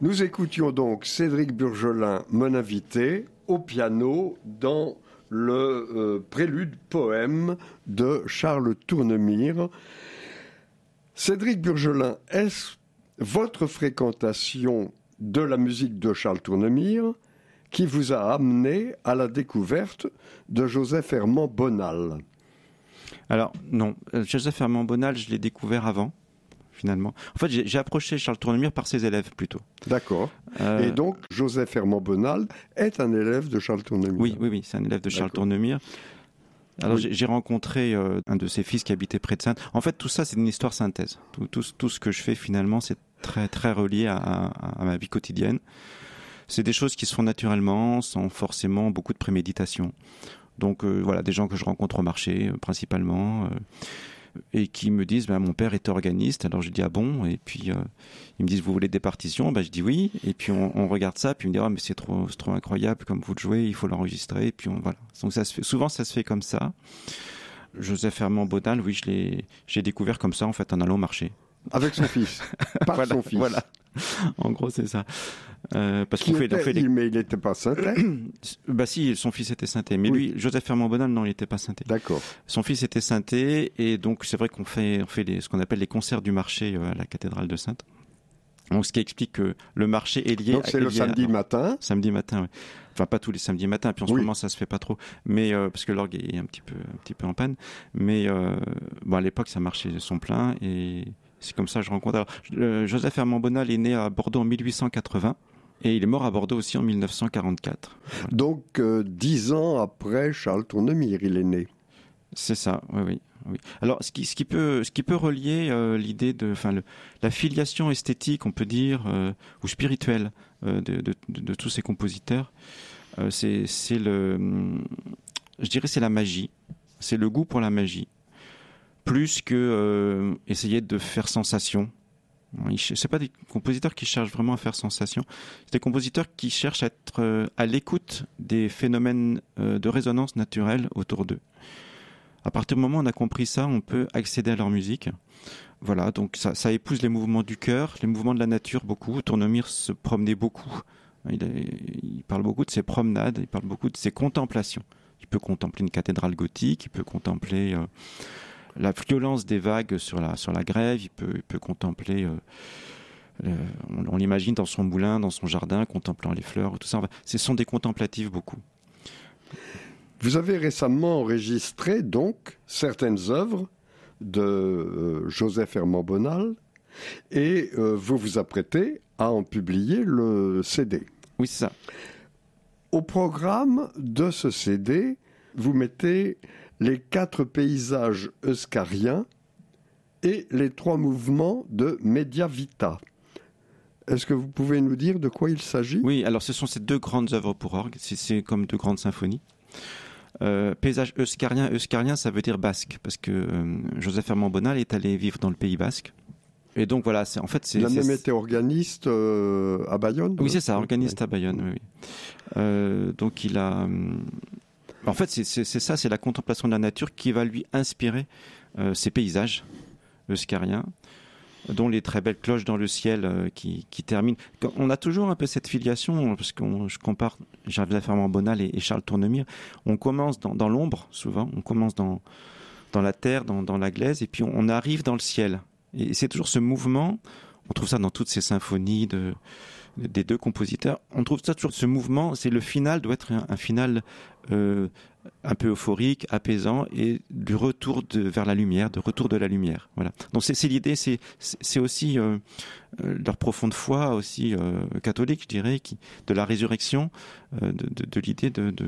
Nous écoutions donc Cédric Burgelin, mon invité, au piano dans le prélude poème de Charles Tournemire. Cédric Burgelin, est-ce votre fréquentation de la musique de Charles Tournemire qui vous a amené à la découverte de Joseph Herman Bonal? Alors non, Joseph Herman Bonal, je l'ai découvert avant, finalement. En fait, j'ai approché Charles Tournemire par ses élèves plutôt. D'accord. Et donc, Joseph Herman Bonal est un élève de Charles Tournemire? Oui, c'est un élève de Charles Tournemire. Alors j'ai rencontré un de ses fils qui habitait près de Saintes. En fait, tout ça, c'est une histoire synthèse. Tout ce que je fais, finalement, c'est très, très relié à ma vie quotidienne. C'est des choses qui se font naturellement, sans forcément beaucoup de préméditation. Donc voilà, des gens que je rencontre au marché, principalement, et qui me disent, mon père est organiste. Alors je dis, ah bon? Et puis ils me disent, vous voulez des partitions? Je dis oui. Et puis on regarde ça, puis ils me disent, mais c'est trop incroyable comme vous le jouez, il faut l'enregistrer. Et puis voilà. Donc souvent ça se fait comme ça. Joseph Herman Bonal, oui, j'ai découvert comme ça, en fait, en allant au marché. Avec son fils, par son fils. Voilà. En gros, c'est ça. Parce mais il n'était pas synthé. Si, son fils était synthé. Mais lui, Joseph Herman Bonal, non, il n'était pas synthé. D'accord. Son fils était synthé, et donc c'est vrai qu'on fait ce qu'on appelle les concerts du marché à la cathédrale de Saintes. Donc, ce qui explique que le marché est lié. Donc c'est le samedi matin. Samedi matin, oui. Enfin, pas tous les samedis matins. Puis en ce moment, ça se fait pas trop. Mais parce que l'orgue est un petit peu en panne. Mais à l'époque, ça marchait son plein, et c'est comme ça que je rencontre. Alors, Joseph Herman Bonal est né à Bordeaux en 1880. Et il est mort à Bordeaux aussi en 1944. Voilà. Donc 10 ans après Charles Tournemire, il est né. C'est ça, oui. Alors, ce qui peut relier l'idée de, la filiation esthétique, on peut dire, ou spirituelle de tous ces compositeurs, je dirais, c'est la magie, c'est le goût pour la magie, plus que essayer de faire sensation. C'est pas des compositeurs qui cherchent vraiment à faire sensation, c'est des compositeurs qui cherchent à être à l'écoute des phénomènes de résonance naturelle autour d'eux. À partir du moment où on a compris ça, on peut accéder à leur musique. Voilà, donc ça épouse les mouvements du cœur, les mouvements de la nature beaucoup. Tournemire se promenait beaucoup. Il parle beaucoup de ses promenades, il parle beaucoup de ses contemplations. Il peut contempler une cathédrale gothique, il peut contempler la violence des vagues sur la grève, il peut contempler... on l'imagine dans son moulin, dans son jardin, contemplant les fleurs, tout ça. Ce sont des contemplatifs beaucoup. Vous avez récemment enregistré donc certaines œuvres de Joseph Herman Bonal, et vous vous apprêtez à en publier le CD. Oui, c'est ça. Au programme de ce CD, vous mettez les 4 paysages euskariens et les 3 mouvements de Media Vita. Est-ce que vous pouvez nous dire de quoi il s'agit? Oui, alors ce sont ces 2 grandes œuvres pour orgue, c'est comme 2 grandes symphonies. Paysage euskarien, ça veut dire basque, parce que Joseph Herman Bonal est allé vivre dans le Pays basque. Et donc voilà, c'est il a même été organiste à Bayonne. Oui, c'est ça, organiste à Bayonne. Oui. Donc il a... En fait, c'est ça, c'est la contemplation de la nature qui va lui inspirer ces paysages euskariens, dont les très belles cloches dans le ciel qui terminent. On a toujours un peu cette filiation, parce que je compare Joseph Herman Bonal et Charles Tournemire. On commence dans l'ombre, souvent. On commence dans la terre, dans la glaise, et puis on arrive dans le ciel. Et c'est toujours ce mouvement. On trouve ça dans toutes ces symphonies des 2 compositeurs. On trouve ça toujours, ce mouvement, c'est le final, doit être un final un peu euphorique, apaisant, et du retour vers la lumière, de retour de la lumière. Voilà. Donc c'est l'idée, c'est aussi leur profonde foi aussi catholique, je dirais, de la résurrection, de l'idée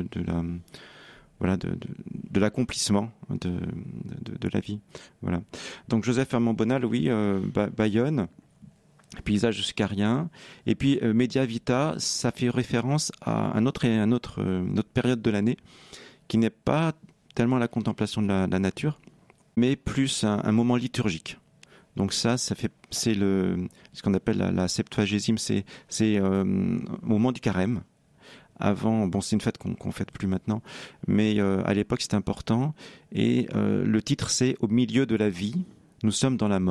de l'accomplissement de la vie. Voilà. Donc Joseph Herman Bonal, oui, Bayonne, paysage euskarien, et puis Media Vita, ça fait référence à une autre période de l'année qui n'est pas tellement la contemplation de la nature, mais plus un moment liturgique. Donc c'est ce qu'on appelle la Septuagésime, c'est au moment du carême. Avant, c'est une fête qu'on fête plus maintenant, mais à l'époque c'était important. Et le titre c'est « Au milieu de la vie, nous sommes dans la mort ».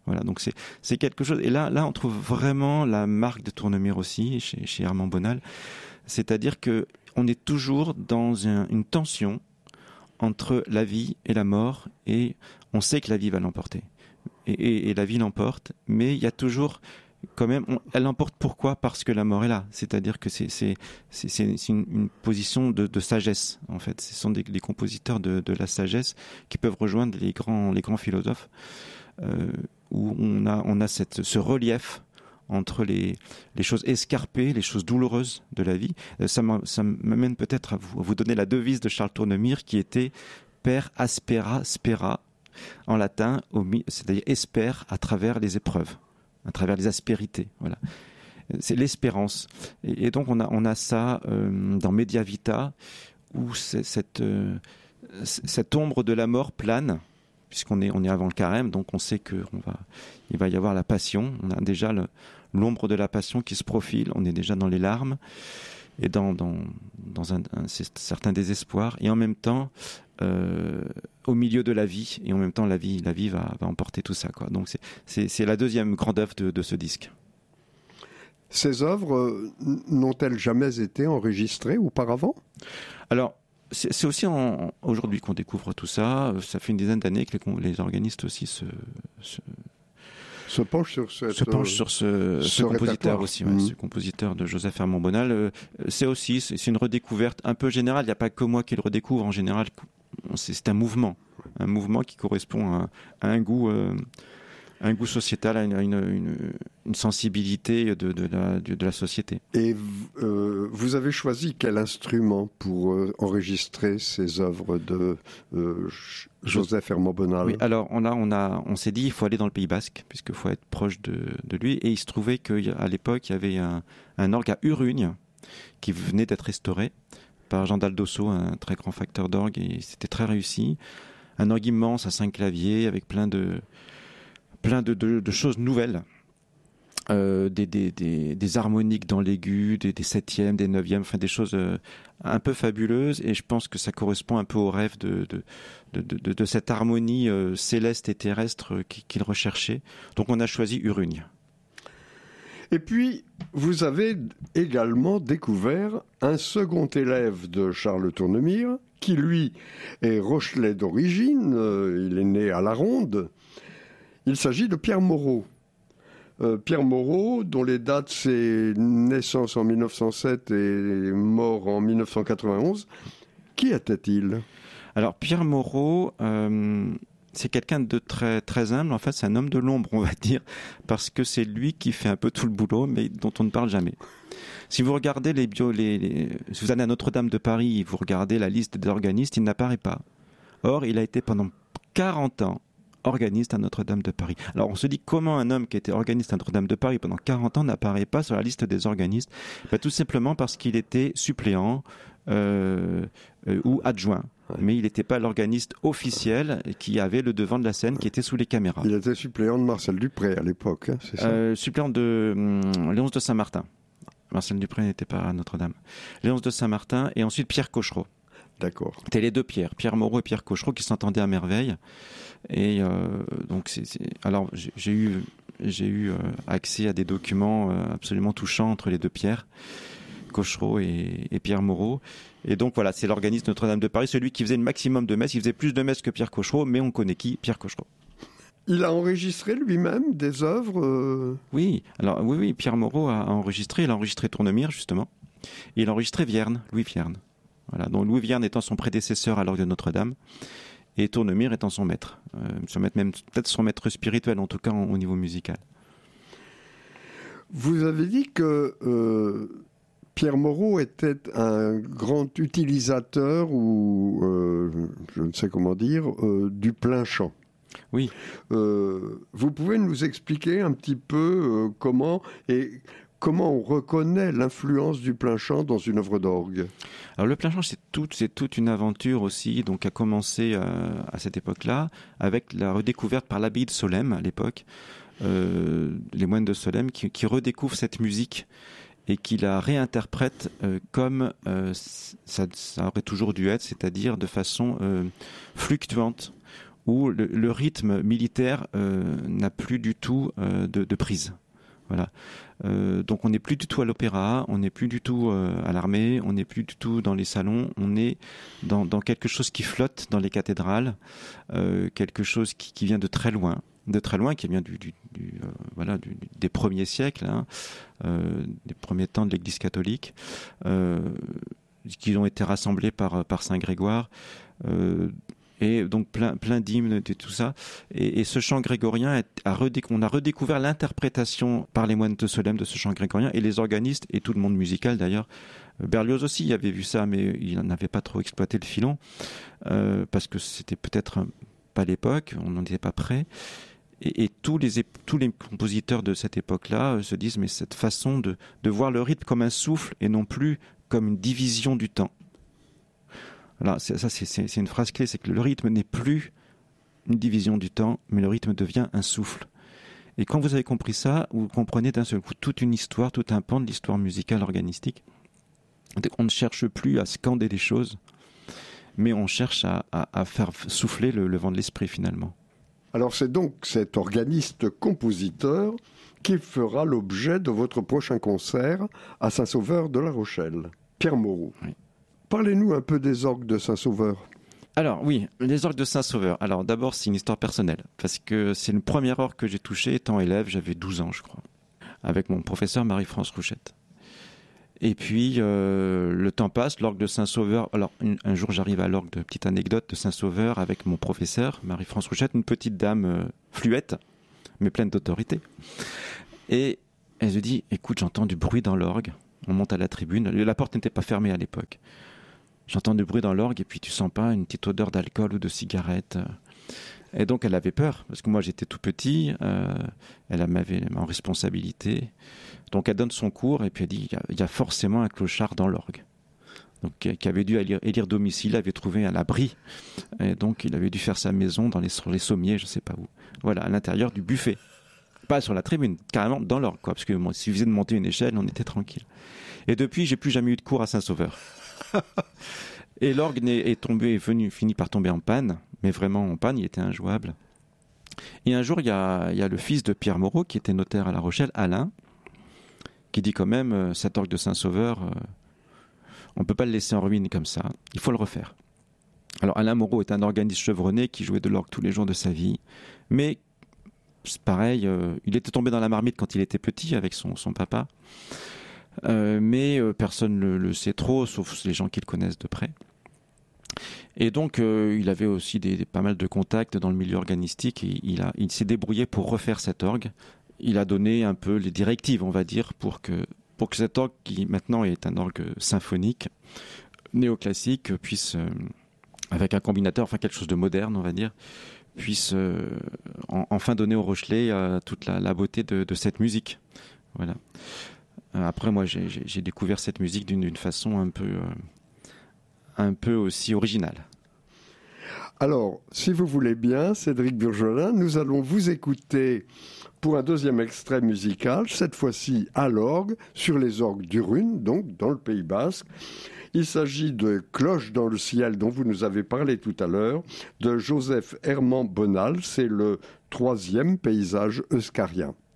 Voilà, donc c'est quelque chose. Et là, on trouve vraiment la marque de Tournemire aussi chez Armand Bonal, c'est-à-dire que on est toujours dans une tension entre la vie et la mort, et on sait que la vie va l'emporter, et la vie l'emporte, mais il y a toujours quand même, elle l'emporte. Pourquoi ? Parce que la mort est là. C'est-à-dire que c'est une position de sagesse, en fait. Ce sont des compositeurs de la sagesse qui peuvent rejoindre les grands philosophes, où on a ce relief entre les choses escarpées, les choses douloureuses de la vie. Ça m'amène peut-être à vous donner la devise de Charles Tournemire, qui était Per aspera spera, en latin, c'est-à-dire espère à travers les épreuves, à travers les aspérités. Voilà. C'est l'espérance. Et donc on a ça dans Media Vita, où cette ombre de la mort plane, puisqu'on est avant le carême, donc on sait qu'il va y avoir la passion. On a déjà l'ombre de la passion qui se profile, on est déjà dans les larmes et dans un certain désespoir, et en même temps au milieu de la vie, et en même temps la vie va emporter tout ça, quoi. Donc c'est la deuxième grande œuvre de ce disque. Ces œuvres n'ont-elles jamais été enregistrées auparavant ? Alors, c'est aussi aujourd'hui qu'on découvre tout ça. Ça fait une dizaine d'années que les organistes aussi se penchent sur ce compositeur aussi, ce compositeur de Joseph Armand Bonal. C'est une redécouverte un peu générale. Il n'y a pas que moi qui le redécouvre. En général, c'est un mouvement qui correspond à un goût sociétal, à une sensibilité de la société. Et vous avez choisi quel instrument pour enregistrer ces œuvres de Joseph Armand Bonal ? Oui, alors on s'est dit il faut aller dans le Pays Basque, puisqu'il faut être proche de lui, et il se trouvait qu'à l'époque il y avait un orgue à Urugne qui venait d'être restauré par Jean Daldosso, un très grand facteur d'orgue, et c'était très réussi. Un orgue immense à 5 claviers avec plein de choses nouvelles, des harmoniques dans l'aigu, des septièmes, des neuvièmes, enfin des choses un peu fabuleuses, et je pense que ça correspond un peu au rêve de cette harmonie céleste et terrestre qu'il recherchait. Donc on a choisi Urugne. Et puis, vous avez également découvert un second élève de Charles Tournemire, qui lui est rochelais d'origine, il est né à La Ronde. Il s'agit de Pierre Moreau. Pierre Moreau, dont les dates, c'est naissance en 1907 et mort en 1991. Qui était-il ? Alors, Pierre Moreau, c'est quelqu'un de très, très humble. En fait, c'est un homme de l'ombre, on va dire, parce que c'est lui qui fait un peu tout le boulot, mais dont on ne parle jamais. Si vous regardez si vous allez à Notre-Dame de Paris, vous regardez la liste des organistes, il n'apparaît pas. Or, il a été pendant 40 ans organiste à Notre-Dame de Paris. Alors on se dit, comment un homme qui était organiste à Notre-Dame de Paris pendant 40 ans n'apparaît pas sur la liste des organistes ? Tout simplement parce qu'il était suppléant ou adjoint. Ouais. Mais il n'était pas l'organiste officiel qui avait le devant de la scène, qui était sous les caméras. Il était suppléant de Marcel Dupré à l'époque, hein, c'est ça ? Suppléant de Léonce de Saint-Martin. Marcel Dupré n'était pas à Notre-Dame. Léonce de Saint-Martin, et ensuite Pierre Cochereau. D'accord. C'était les deux Pierre Moreau et Pierre Cochereau, qui s'entendaient à merveille. Et donc alors j'ai eu accès à des documents absolument touchants entre les deux Pierre, Cochereau et Pierre Moreau. Et donc voilà, c'est l'organiste Notre-Dame de Paris, celui qui faisait le maximum de messes. Il faisait plus de messes que Pierre Cochereau, mais on connaît qui ? Pierre Cochereau. Il a enregistré lui-même des œuvres Oui, Pierre Moreau a enregistré. Il a enregistré Tournemire, justement. Et il a enregistré Louis Vierne. Voilà, donc Louis Vierne étant son prédécesseur à l'orgue de Notre-Dame, et Tournemire étant son maître. Même peut-être son maître spirituel, en tout cas au niveau musical. Vous avez dit que Pierre Moreau était un grand utilisateur, ou je ne sais comment dire, du plain chant. Oui. Vous pouvez nous expliquer un petit peu comment on reconnaît l'influence du plain chant dans une œuvre d'orgue ? Alors le plain chant, c'est toute une aventure aussi, donc a commencé à cette époque-là avec la redécouverte par l'abbaye de Solesmes à l'époque, les moines de Solesmes qui redécouvrent cette musique et qui la réinterprètent comme ça aurait toujours dû être, c'est-à-dire de façon fluctuante, où le rythme militaire n'a plus du tout de prise. Voilà. Donc on n'est plus du tout à l'opéra, on n'est plus du tout à l'armée, on n'est plus du tout dans les salons, on est dans quelque chose qui flotte dans les cathédrales, quelque chose qui vient de très loin, qui vient des premiers siècles, hein, des premiers temps de l'Église catholique, qui ont été rassemblés par Saint Grégoire. Et donc plein d'hymnes et tout ça. Et ce chant grégorien, on a redécouvert l'interprétation par les moines de Solesmes de ce chant grégorien, et les organistes et tout le monde musical d'ailleurs. Berlioz aussi avait vu ça, mais il n'avait pas trop exploité le filon, parce que c'était peut-être pas l'époque, on n'en était pas prêt. Et tous les compositeurs de cette époque-là se disent, mais cette façon de voir le rythme comme un souffle et non plus comme une division du temps. Alors, c'est une phrase clé, c'est que le rythme n'est plus une division du temps, mais le rythme devient un souffle. Et quand vous avez compris ça, vous comprenez d'un seul coup toute une histoire, tout un pan de l'histoire musicale organistique. On ne cherche plus à scander des choses, mais on cherche à faire souffler le vent de l'esprit finalement. Alors c'est donc cet organiste-compositeur qui fera l'objet de votre prochain concert à Saint-Sauveur de La Rochelle. Pierre Moreau. Oui. Parlez-nous un peu des orgues de Saint-Sauveur. Alors oui, les orgues de Saint-Sauveur. Alors d'abord, c'est une histoire personnelle, parce que c'est le premier orgue que j'ai touché étant élève, j'avais 12 ans je crois, avec mon professeur Marie-France Rouchette. Et puis le temps passe, l'orgue de Saint-Sauveur, alors un jour j'arrive à l'orgue, de petite anecdote, de Saint-Sauveur avec mon professeur Marie-France Rouchette, une petite dame fluette, mais pleine d'autorité. Et elle se dit, écoute, j'entends du bruit dans l'orgue, on monte à la tribune, la porte n'était pas fermée à l'époque. J'entends du bruit dans l'orgue et puis tu sens pas une petite odeur d'alcool ou de cigarette. Et donc elle avait peur, parce que moi j'étais tout petit, elle m'avait en responsabilité. Donc elle donne son cours et puis elle dit, il y a forcément un clochard dans l'orgue. Donc qui avait dû élire domicile, avait trouvé un abri. Et donc il avait dû faire sa maison sur les sommiers, je sais pas où. Voilà, à l'intérieur du buffet. Pas sur la tribune, carrément dans l'orgue, quoi. Parce que moi, il suffisait de monter une échelle, on était tranquille. Et depuis, j'ai plus jamais eu de cours à Saint-Sauveur. Et l'orgue finit par tomber en panne, mais vraiment en panne, il était injouable. Et un jour, il y a le fils de Pierre Moreau, qui était notaire à La Rochelle, Alain, qui dit quand même, cet orgue de Saint-Sauveur, on ne peut pas le laisser en ruine comme ça, il faut le refaire. Alors Alain Moreau est un organiste chevronné qui jouait de l'orgue tous les jours de sa vie, mais c'est pareil, il était tombé dans la marmite quand il était petit avec son papa. Mais personne ne le sait trop, sauf les gens qui le connaissent de près. Et donc, il avait aussi pas mal de contacts dans le milieu organistique. Et il s'est débrouillé pour refaire cet orgue. Il a donné un peu les directives, on va dire, pour que cet orgue, qui maintenant est un orgue symphonique, néoclassique, puisse, avec un combinateur, enfin quelque chose de moderne, on va dire, puisse enfin donner au Rochelais toute la beauté de cette musique. Voilà. Après, moi, j'ai découvert cette musique d'une façon un peu aussi originale. Alors, si vous voulez bien, Cédric Burgelin, nous allons vous écouter pour un deuxième extrait musical, cette fois-ci à l'orgue, sur les orgues d'Urrugne, donc dans le Pays Basque. Il s'agit de Cloche dans le ciel, dont vous nous avez parlé tout à l'heure, de Joseph Herman Bonal. C'est le 3e paysage euskarien.